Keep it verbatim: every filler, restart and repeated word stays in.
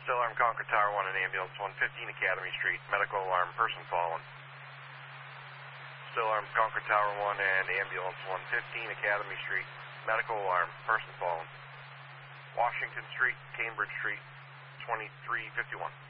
Still alarm Concord Tower one and ambulance one fifteen Academy Street. Medical alarm, person fallen. Still alarm Concord Tower one and ambulance one fifteen Academy Street. Medical alarm, person fallen. Washington Street, Cambridge Street, twenty-three fifty-one.